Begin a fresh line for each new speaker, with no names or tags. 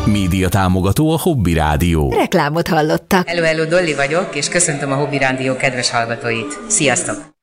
Média támogató a Hobby Rádió.
Reklámot hallottak.
Hello, Dolly vagyok, és köszöntöm a Hobby Rádió kedves hallgatóit. Sziasztok!